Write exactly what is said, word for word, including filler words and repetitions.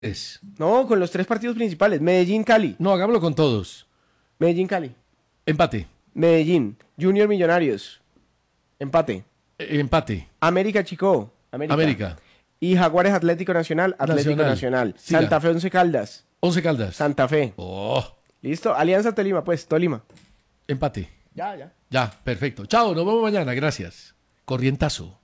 Es. No, con los tres partidos principales. Medellín, Cali. No, hagámoslo con todos. Medellín, Cali. Empate. Medellín. Junior Millonarios. Empate. Eh, empate. América, Chico. América. América. Y Jaguares Atlético Nacional. Atlético Nacional. Nacional. Siga. Santa Fe, Once Caldas. Once Caldas. Santa Fe. Oh, ¿Listo? Alianza Tolima, pues. Tolima. empate. Ya, ya. Ya, perfecto. Chao, nos vemos mañana. Gracias. Corrientazo.